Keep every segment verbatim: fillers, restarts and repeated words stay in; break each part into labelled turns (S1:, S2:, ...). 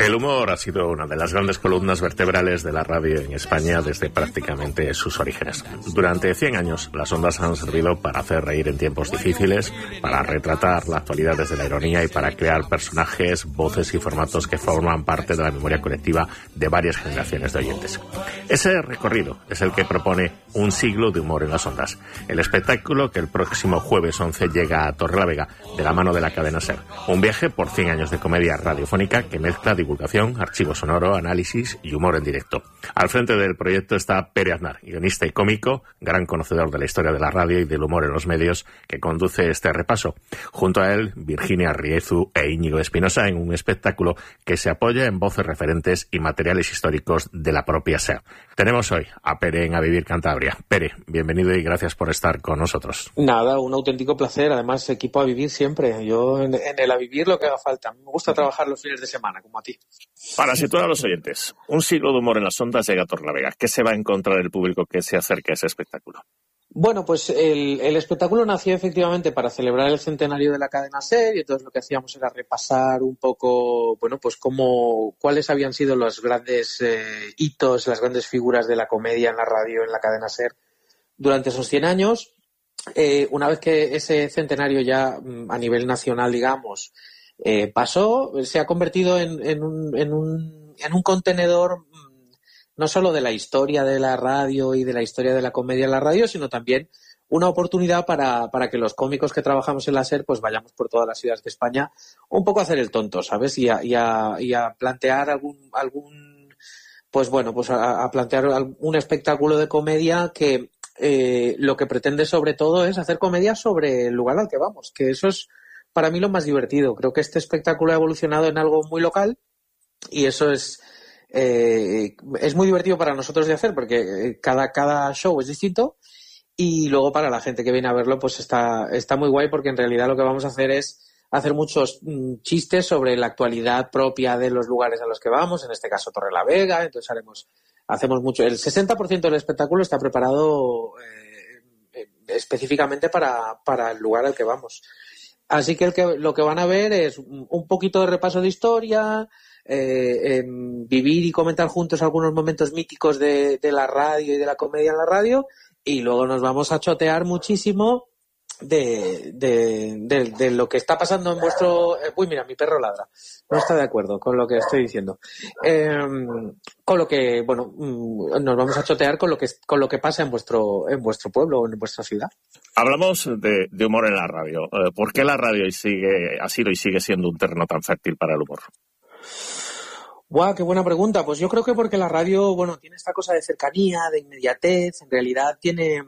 S1: El humor ha sido una de las grandes columnas vertebrales de la radio en España desde prácticamente sus orígenes. Durante cien años, las ondas han servido para hacer reír en tiempos difíciles, para retratar la actualidad desde la ironía y para crear personajes, voces y formatos que forman parte de la memoria colectiva de varias generaciones de oyentes. Ese recorrido es el que propone Un siglo de humor en las ondas, el espectáculo que el próximo jueves once llega a Torrelavega de la mano de la cadena SER. Un viaje por cien años de comedia radiofónica que mezcla divulgación, archivo sonoro, análisis y humor en directo. Al frente del proyecto está Pere Aznar, guionista y cómico, gran conocedor de la historia de la radio y del humor en los medios, que conduce este repaso. Junto a él, Virginia Riezu e Íñigo Espinosa en un espectáculo que se apoya en voces referentes y materiales históricos de la propia SER. Tenemos hoy a Pere en A Vivir Cantabria. Pere, bienvenido y gracias por estar con nosotros.
S2: Nada, un auténtico placer. Además, equipo A Vivir siempre. Yo en, en el A Vivir lo que haga falta. Me gusta trabajar los fines de semana, como a ti.
S1: Para situar a los oyentes, Un siglo de humor en las ondas llega a Torrelavega. ¿Qué se va a encontrar el público que se acerque a ese espectáculo?
S2: Bueno, pues el, el espectáculo nació efectivamente para celebrar el centenario de la cadena SER y entonces lo que hacíamos era repasar un poco, bueno, pues cómo, cuáles habían sido los grandes eh, hitos, las grandes figuras de la comedia en la radio, en la cadena SER durante esos cien años. Eh, una vez que ese centenario ya a nivel nacional, digamos, eh, pasó, se ha convertido en, en, un, en, un, en un contenedor no solo de la historia de la radio y de la historia de la comedia en la radio, sino también una oportunidad para, para que los cómicos que trabajamos en la SER pues vayamos por todas las ciudades de España un poco a hacer el tonto, ¿sabes? Y a, y a, y a plantear algún, algún pues bueno, pues a, a plantear un espectáculo de comedia que eh, lo que pretende sobre todo es hacer comedia sobre el lugar al que vamos, que eso es para mí lo más divertido. Creo que este espectáculo ha evolucionado en algo muy local y eso es Eh, es muy divertido para nosotros de hacer porque cada, cada show es distinto y luego para la gente que viene a verlo pues está, está muy guay porque en realidad lo que vamos a hacer es hacer muchos mm, chistes sobre la actualidad propia de los lugares a los que vamos, en este caso Torrelavega, entonces haremos, hacemos mucho, el sesenta por ciento del espectáculo está preparado eh, específicamente para, para el lugar al que vamos. Así que, el que lo que van a ver es un poquito de repaso de historia, Eh, eh, vivir y comentar juntos algunos momentos míticos de, de la radio y de la comedia en la radio y luego nos vamos a chotear muchísimo de, de, de, de lo que está pasando en vuestro... Eh, uy, mira, mi perro ladra. No está de acuerdo con lo que estoy diciendo. Eh, con lo que, bueno, nos vamos a chotear con lo que, con lo que pasa en vuestro, en vuestro pueblo o en vuestra ciudad.
S1: Hablamos de, de humor en la radio. ¿Por qué la radio sigue, ha sido y sigue siendo un terreno tan fértil para el humor?
S2: ¡Guau! ¡Qué buena pregunta! Pues yo creo que porque la radio, bueno, tiene esta cosa de cercanía, de inmediatez, en realidad tiene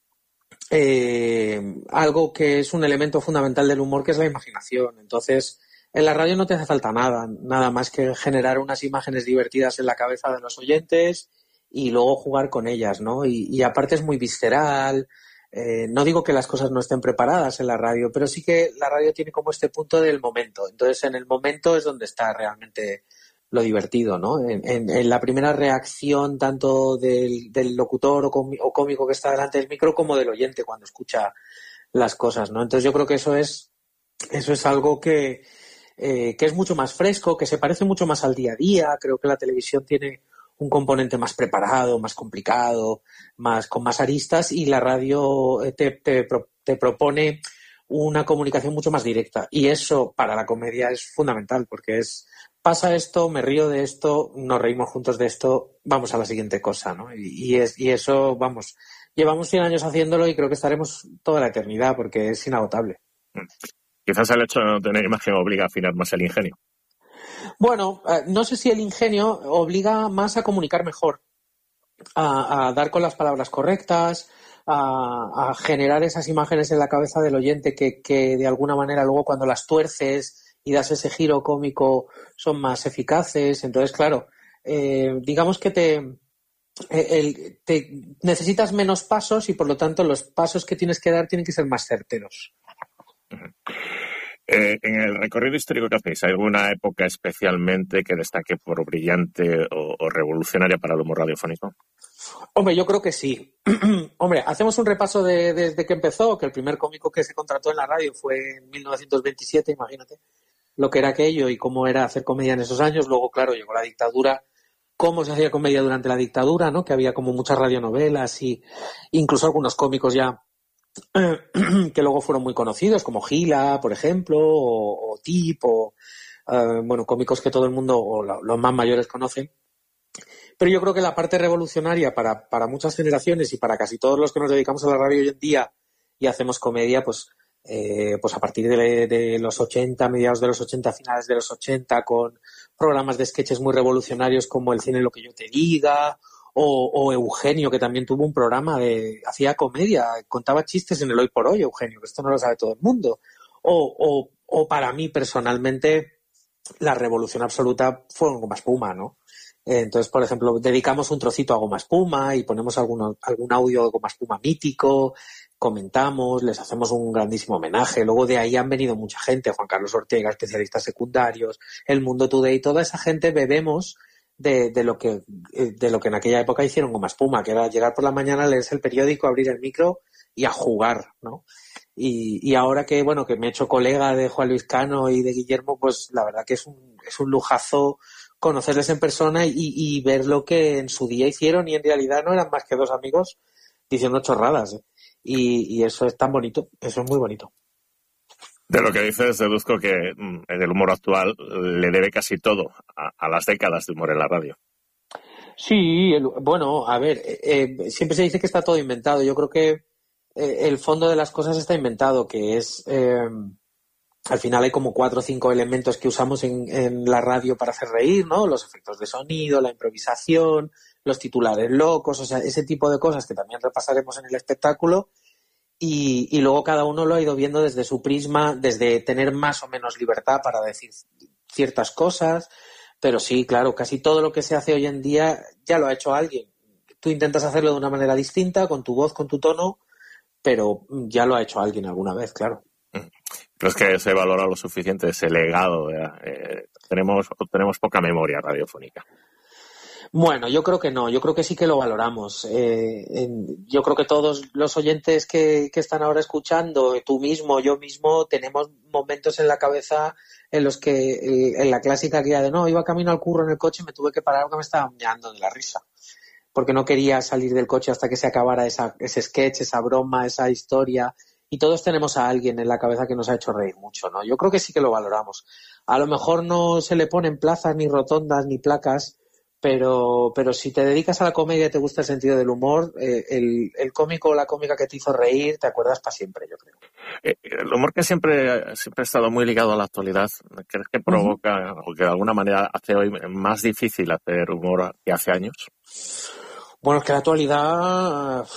S2: eh, algo que es un elemento fundamental del humor, que es la imaginación. Entonces, en la radio no te hace falta nada, nada más que generar unas imágenes divertidas en la cabeza de los oyentes y luego jugar con ellas, ¿no? Y, y aparte es muy visceral. Eh, no digo que las cosas no estén preparadas en la radio, pero sí que la radio tiene como este punto del momento. Entonces, en el momento es donde está realmente lo divertido, ¿no? En, en, en la primera reacción tanto del, del locutor o, comi, o cómico que está delante del micro como del oyente cuando escucha las cosas, ¿no? Entonces yo creo que eso es eso es algo que, eh, que es mucho más fresco, que se parece mucho más al día a día. Creo que la televisión tiene un componente más preparado, más complicado, más con más aristas y la radio te, te, te propone una comunicación mucho más directa y eso para la comedia es fundamental porque es pasa esto, me río de esto, nos reímos juntos de esto, vamos a la siguiente cosa, ¿no? Y, y, es, y eso, vamos, llevamos cien años haciéndolo y creo que estaremos toda la eternidad porque es inagotable.
S1: Quizás el hecho de no tener imagen obliga a afinar más el ingenio.
S2: Bueno, no sé si el ingenio obliga más a comunicar mejor, a, a dar con las palabras correctas, a, a generar esas imágenes en la cabeza del oyente que, que de alguna manera luego cuando las tuerces y das ese giro cómico son más eficaces. Entonces, claro, eh, digamos que te, el, te necesitas menos pasos y por lo tanto los pasos que tienes que dar tienen que ser más certeros.
S1: Uh-huh. Eh, en el recorrido histórico que hacéis, ¿hay alguna época especialmente que destaque por brillante o, o revolucionaria para el humor radiofónico?
S2: Hombre, yo creo que sí. Hombre, hacemos un repaso de, desde que empezó, que el primer cómico que se contrató en la radio fue en mil novecientos veintisiete, imagínate. lo que era aquello y cómo era hacer comedia en esos años. Luego, claro, llegó la dictadura, cómo se hacía comedia durante la dictadura, ¿no? Que había como muchas radionovelas y incluso algunos cómicos ya que luego fueron muy conocidos, como Gila, por ejemplo, o, o Tip, o uh, bueno, cómicos que todo el mundo, o la, los más mayores conocen. Pero yo creo que la parte revolucionaria para, para muchas generaciones y para casi todos los que nos dedicamos a la radio hoy en día y hacemos comedia, pues, eh, pues a partir de, de los ochenta, mediados de los ochenta, finales de los ochenta, con programas de sketches muy revolucionarios como El cine lo que yo te diga, o, o Eugenio, que también tuvo un programa de, hacía comedia, contaba chistes en el Hoy por Hoy, Eugenio, que esto no lo sabe todo el mundo. O, o, o para mí personalmente, la revolución absoluta fue en Goma Espuma, ¿no? Entonces, por ejemplo, dedicamos un trocito a Goma Espuma y ponemos algún, algún audio de Goma Espuma mítico, comentamos, les hacemos un grandísimo homenaje. Luego de ahí han venido mucha gente, Juan Carlos Ortega, especialistas secundarios, El Mundo Today, toda esa gente bebemos de, de lo que de lo que en aquella época hicieron Goma Espuma, que era llegar por la mañana, leerse el periódico, abrir el micro y a jugar, ¿no? Y, y ahora que, bueno, que me he hecho colega de Juan Luis Cano y de Guillermo, pues la verdad que es un, es un lujazo conocerles en persona y, y ver lo que en su día hicieron, y en realidad no eran más que dos amigos diciendo chorradas, ¿eh? y, y eso es tan bonito, eso es muy bonito.
S1: De lo que dices, deduzco que en el humor actual le debe casi todo a, a las décadas de humor en la radio.
S2: Sí, el, bueno, a ver, eh, eh, siempre se dice que está todo inventado. Yo creo que eh, el fondo de las cosas está inventado, que es... Eh, al final hay como cuatro o cinco elementos que usamos en, en la radio para hacer reír, ¿no? Los efectos de sonido, la improvisación, los titulares locos, o sea, ese tipo de cosas que también repasaremos en el espectáculo. Y, y luego cada uno lo ha ido viendo desde su prisma, desde tener más o menos libertad para decir ciertas cosas. Pero sí, claro, casi todo lo que se hace hoy en día ya lo ha hecho alguien. Tú intentas hacerlo de una manera distinta, con tu voz, con tu tono, pero ya lo ha hecho alguien alguna vez, claro.
S1: ¿Crees que se valora lo suficiente ese legado? Eh, tenemos, tenemos poca memoria radiofónica.
S2: Bueno, yo creo que no, yo creo que sí que lo valoramos. Eh, en, yo creo que todos los oyentes que, que están ahora escuchando, tú mismo, yo mismo, tenemos momentos en la cabeza en los que, eh, en la clásica guía de no, iba camino al curro en el coche y me tuve que parar porque me estaba meando de la risa, porque no quería salir del coche hasta que se acabara esa, ese sketch, esa broma, esa historia. Y todos tenemos a alguien en la cabeza que nos ha hecho reír mucho, ¿no? Yo creo que sí que lo valoramos. A lo mejor no se le ponen plazas, ni rotondas, ni placas, pero, pero si te dedicas a la comedia y te gusta el sentido del humor, eh, el, el cómico o la cómica que te hizo reír, te acuerdas para siempre, yo creo.
S1: Eh, el humor que siempre, siempre ha estado muy ligado a la actualidad, ¿crees que provoca, uh-huh. o que de alguna manera hace hoy más difícil hacer humor que hace años?
S2: Bueno, es que la actualidad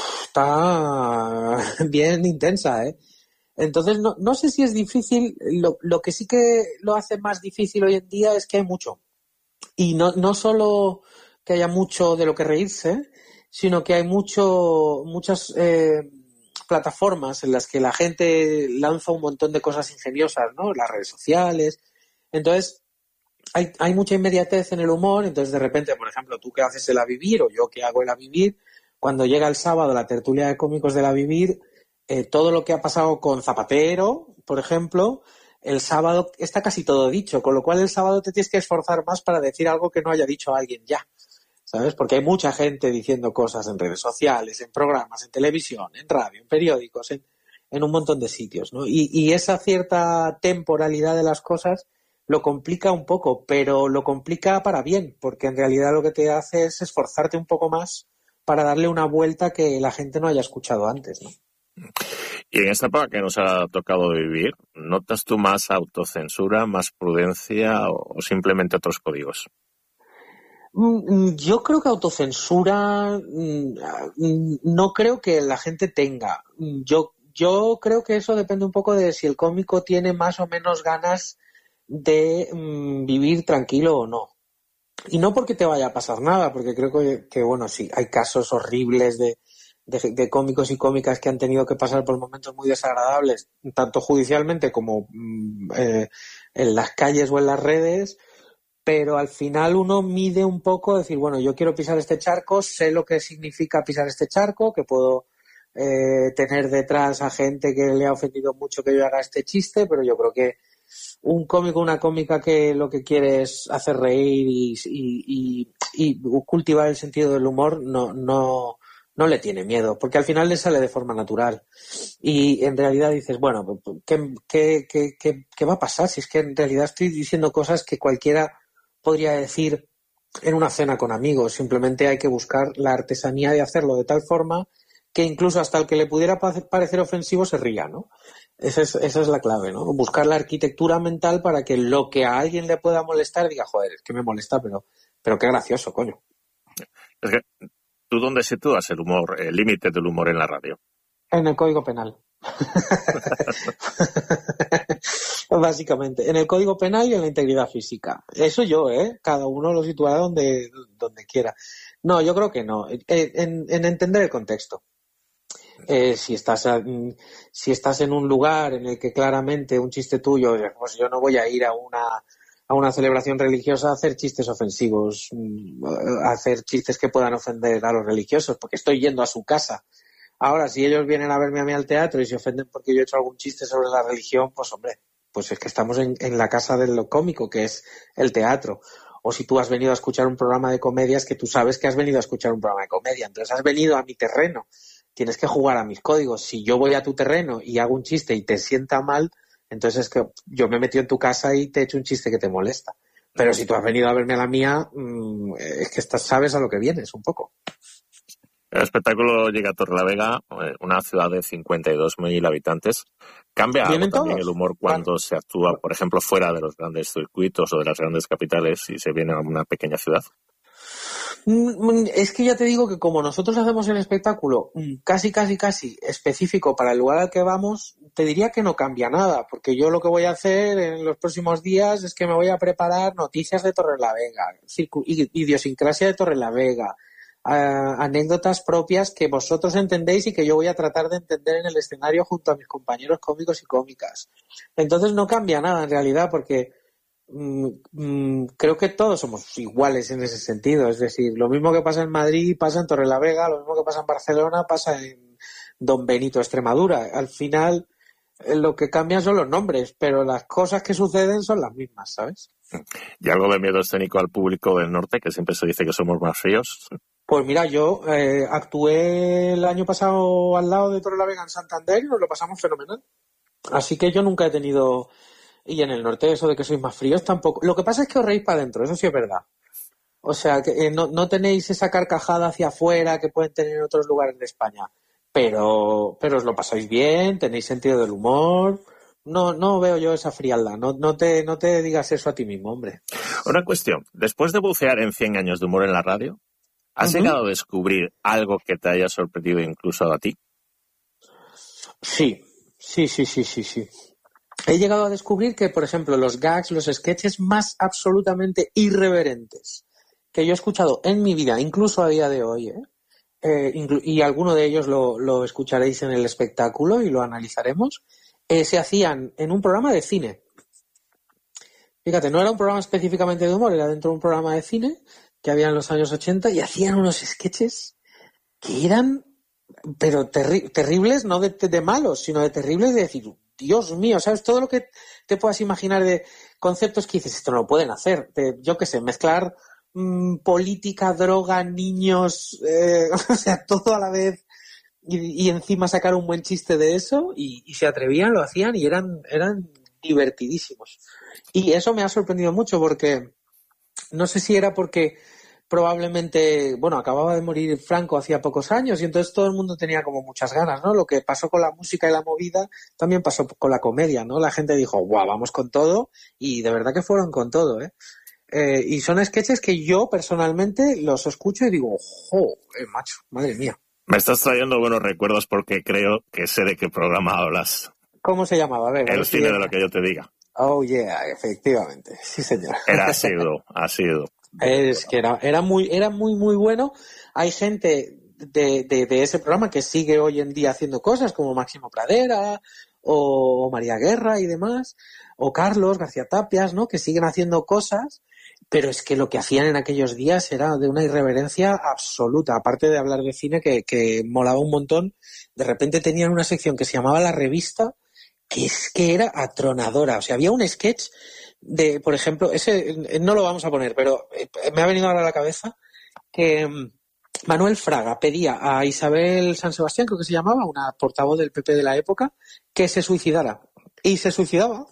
S2: está bien intensa, ¿eh? Entonces, no, no sé si es difícil. Lo, lo que sí que lo hace más difícil hoy en día es que hay mucho. Y no, no solo que haya mucho de lo que reírse, sino que hay mucho, muchas eh, plataformas en las que la gente lanza un montón de cosas ingeniosas, ¿no? Las redes sociales. Entonces, hay, hay mucha inmediatez en el humor. Entonces, de repente, por ejemplo, tú que haces el A Vivir o yo que hago el A Vivir, cuando llega el sábado la tertulia de cómicos del A Vivir, eh, todo lo que ha pasado con Zapatero, por ejemplo, el sábado está casi todo dicho, con lo cual el sábado te tienes que esforzar más para decir algo que no haya dicho alguien ya, ¿sabes? Porque hay mucha gente diciendo cosas en redes sociales, en programas, en televisión, en radio, en periódicos, en, en un montón de sitios, ¿no? Y, y esa cierta temporalidad de las cosas lo complica un poco, pero lo complica para bien, porque en realidad lo que te hace es esforzarte un poco más para darle una vuelta que la gente no haya escuchado antes, ¿no?
S1: Y en esta época que nos ha tocado vivir, ¿notas tú más autocensura, más prudencia o, o simplemente otros códigos?
S2: Yo creo que autocensura no creo que la gente tenga. Yo, yo creo que eso depende un poco de si el cómico tiene más o menos ganas de mm, vivir tranquilo o no. Y no porque te vaya a pasar nada, porque creo que, que bueno, sí, hay casos horribles de, de, de cómicos y cómicas que han tenido que pasar por momentos muy desagradables, tanto judicialmente como mm, eh, en las calles o en las redes, pero al final uno mide un poco, decir, bueno, yo quiero pisar este charco, sé lo que significa pisar este charco, que puedo eh, tener detrás a gente que le ha ofendido mucho que yo haga este chiste, pero yo creo que un cómico, una cómica que lo que quiere es hacer reír y, y, y, y cultivar el sentido del humor, no, no, no le tiene miedo, porque al final le sale de forma natural. Y en realidad dices, bueno, ¿qué, qué, qué, qué, qué va a pasar? Si es que en realidad estoy diciendo cosas que cualquiera podría decir en una cena con amigos. Simplemente hay que buscar la artesanía de hacerlo de tal forma que incluso hasta el que le pudiera parecer ofensivo se ría, ¿no? Esa es, esa es la clave, ¿no? Buscar la arquitectura mental para que lo que a alguien le pueda molestar diga, joder, es que me molesta, pero, pero qué gracioso, coño.
S1: Es que, ¿tú dónde sitúas el humor, el límite del humor en la radio?
S2: En el Código Penal. Básicamente, en el Código Penal y en la integridad física. Eso yo, ¿eh? Cada uno lo sitúa donde, donde quiera. No, yo creo que no. En, en entender el contexto. Eh, si estás a, si estás en un lugar en el que claramente un chiste tuyo, pues yo no voy a ir a una a una celebración religiosa a hacer chistes ofensivos, a hacer chistes que puedan ofender a los religiosos, porque estoy yendo a su casa. Ahora, si ellos vienen a verme a mí al teatro y se ofenden porque yo he hecho algún chiste sobre la religión, pues hombre, pues es que estamos en, en la casa de lo cómico, que es el teatro. O si tú has venido a escuchar un programa de comedia, es que tú sabes que has venido a escuchar un programa de comedia, entonces has venido a mi terreno. Tienes que jugar a mis códigos. Si yo voy a tu terreno y hago un chiste y te sienta mal, entonces es que yo me he metido en tu casa y te he hecho un chiste que te molesta. Pero si tú has venido a verme a la mía, mmm, es que estás, sabes a lo que vienes un poco.
S1: El espectáculo llega a Torrelavega, una ciudad de cincuenta y dos mil habitantes. ¿Cambia algo también el humor cuando claro. se actúa, por ejemplo, fuera de los grandes circuitos o de las grandes capitales y se viene a una pequeña ciudad?
S2: Es que ya te digo que como nosotros hacemos el espectáculo casi, casi, casi específico para el lugar al que vamos, te diría que no cambia nada, porque yo lo que voy a hacer en los próximos días es que me voy a preparar noticias de Torrelavega, idiosincrasia de Torrelavega, anécdotas propias que vosotros entendéis y que yo voy a tratar de entender en el escenario junto a mis compañeros cómicos y cómicas. Entonces no cambia nada en realidad, porque mm, mm, creo que todos somos iguales en ese sentido. Es decir, lo mismo que pasa en Madrid pasa en Torrelavega, lo mismo que pasa en Barcelona pasa en Don Benito, Extremadura. Al final eh, lo que cambian son los nombres, pero las cosas que suceden son las mismas, ¿sabes?
S1: ¿Y algo de miedo escénico al público del norte, que siempre se dice que somos más fríos?
S2: Pues mira, yo eh, actué el año pasado al lado de Torrelavega en Santander y nos lo pasamos fenomenal. Así que yo nunca he tenido... Y en el norte eso de que sois más fríos tampoco. Lo que pasa es que os reís para adentro, eso sí es verdad. O sea, que eh, no, no tenéis esa carcajada hacia afuera que pueden tener en otros lugares de España. Pero, pero os lo pasáis bien, tenéis sentido del humor... No, no veo yo esa frialdad. No, no te, no te digas eso a ti mismo, hombre.
S1: Una cuestión. Después de bucear en cien años de humor en la radio, ¿has uh-huh. llegado a descubrir algo que te haya sorprendido incluso a ti?
S2: Sí, sí, sí, sí, sí, sí. He llegado a descubrir que, por ejemplo, los gags, los sketches más absolutamente irreverentes que yo he escuchado en mi vida, incluso a día de hoy, ¿eh? Eh, inclu- y alguno de ellos lo, lo escucharéis en el espectáculo y lo analizaremos, Eh, se hacían en un programa de cine. Fíjate, no era un programa específicamente de humor, era dentro de un programa de cine que había en los años ochenta y hacían unos sketches que eran, pero terri- terribles, no de, de malos, sino de terribles de decir, Dios mío, ¿sabes? Todo lo que te puedas imaginar de conceptos que dices, esto no lo pueden hacer. De, yo qué sé, mezclar mmm, política, droga, niños, eh, o sea, todo a la vez. Y, y encima sacar un buen chiste de eso y, y se atrevían, lo hacían y eran, eran divertidísimos. Y eso me ha sorprendido mucho porque no sé si era porque probablemente, bueno, acababa de morir Franco hacía pocos años y entonces todo el mundo tenía como muchas ganas, ¿no? Lo que pasó con la música y la movida también pasó con la comedia, ¿no? La gente dijo, guau, vamos con todo y de verdad que fueron con todo, ¿eh? Eh, y son sketches que yo personalmente los escucho y digo, ¡jo, eh, macho, madre mía!
S1: Me estás trayendo buenos recuerdos porque creo que sé de qué programa hablas.
S2: ¿Cómo se llamaba? Venga,
S1: el cine de lo que yo te diga.
S2: Oh, yeah, efectivamente. Sí, señor.
S1: Era asiduo, asiduo.
S2: Es que era, era muy, era muy, muy bueno. Hay gente de, de, de ese programa que sigue hoy en día haciendo cosas como Máximo Pradera o María Guerra y demás, o Carlos García Tapias, ¿no? Que siguen haciendo cosas. Pero es que lo que hacían en aquellos días era de una irreverencia absoluta. Aparte de hablar de cine, que, que molaba un montón, de repente tenían una sección que se llamaba La Revista, que es que era atronadora. O sea, había un sketch de, por ejemplo, ese no lo vamos a poner, pero me ha venido ahora a la cabeza que Manuel Fraga pedía a Isabel San Sebastián, creo que se llamaba, una portavoz del P P de la época, que se suicidara. Y se suicidaba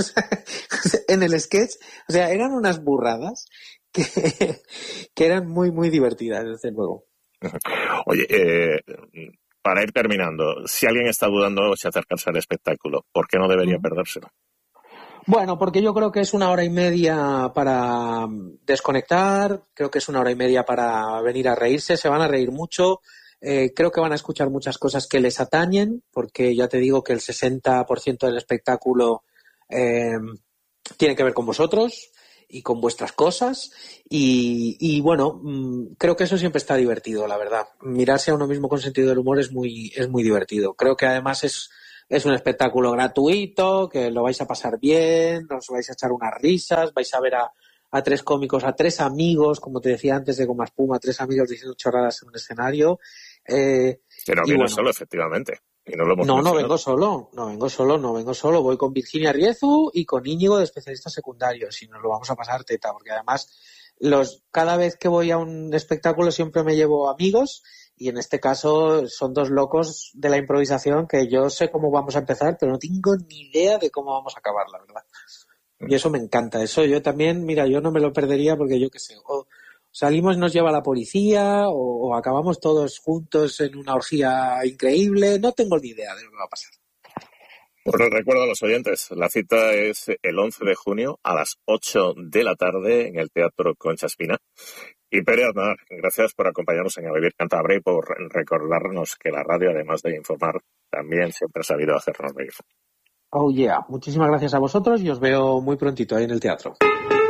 S2: en el sketch. O sea, eran unas burradas que, que eran muy, muy divertidas, desde luego.
S1: Oye, eh, para ir terminando, si alguien está dudando si acercarse al espectáculo, ¿por qué no debería perdérselo?
S2: Bueno, porque yo creo que es una hora y media para desconectar, creo que es una hora y media para venir a reírse, se van a reír mucho, eh, creo que van a escuchar muchas cosas que les atañen, porque ya te digo que el sesenta por ciento del espectáculo eh, tiene que ver con vosotros y con vuestras cosas y, y bueno, mmm, creo que eso siempre está divertido, la verdad. Mirarse a uno mismo con sentido del humor es muy, es muy divertido. Creo que además es Es un espectáculo gratuito, que lo vais a pasar bien, os vais a echar unas risas, vais a ver a, a tres cómicos, a tres amigos, como te decía antes de Goma Espuma, tres amigos diciendo chorradas en un escenario. Eh,
S1: que no viene bueno, solo, efectivamente. Y no lo hemos
S2: no,
S1: mencionado.
S2: no vengo solo, no vengo solo, no vengo solo. Voy con Virginia Riezu y con Íñigo de especialistas secundarios y nos lo vamos a pasar teta, porque además los cada vez que voy a un espectáculo siempre me llevo amigos. Y en este caso son dos locos de la improvisación que yo sé cómo vamos a empezar, pero no tengo ni idea de cómo vamos a acabar, la verdad. Y eso me encanta. Eso yo también, mira, yo no me lo perdería porque yo qué sé, o salimos, nos lleva la policía, o, o acabamos todos juntos en una orgía increíble. No tengo ni idea de lo que va a pasar.
S1: Pues les recuerdo a los oyentes, la cita es el once de junio a las ocho de la tarde en el Teatro Concha Espina. Y Pere Aznar, gracias por acompañarnos en A Vivir Cantabria y por recordarnos que la radio, además de informar, también siempre ha sabido hacernos reír.
S2: Oh yeah, muchísimas gracias a vosotros y os veo muy prontito ahí en el teatro.